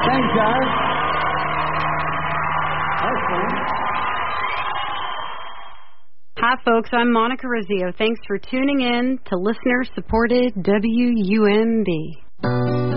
Thanks, guys. That's fun. Hi, folks. I'm Monica Rizzio. Thanks for tuning in to listener-supported WUMB.